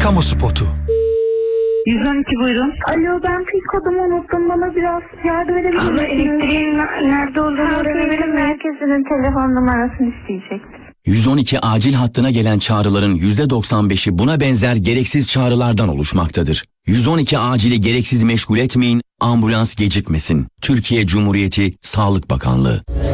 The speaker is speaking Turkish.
kamu spotu. 112 buyurun. Alo, ben pil kodumu unuttum. Bana biraz yardım edebilir misiniz? Elektriğin nerede olduğunu öğrenebilir miyim? Merkezinin telefon numarasını isteyecektir. 112 acil hattına gelen çağrıların %95'i buna benzer gereksiz çağrılardan oluşmaktadır. 112 acili gereksiz meşgul etmeyin, ambulans gecikmesin. Türkiye Cumhuriyeti Sağlık Bakanlığı.